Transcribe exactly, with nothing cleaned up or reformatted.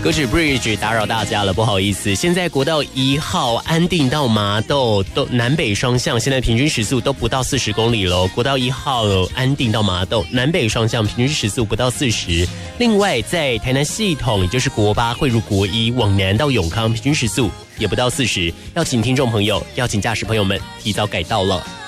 歌曲 Bridge 打扰大家了，不好意思。现在国道一号安定到麻豆都南北双向，现在平均时速都不到四十公里喽。国道一号安定到麻豆南北双向平均时速不到四十。另外，在台南系统，也就是国八汇入国一往南到永康，平均时速也不到四十。要请听众朋友，要请驾驶朋友们提早改道了。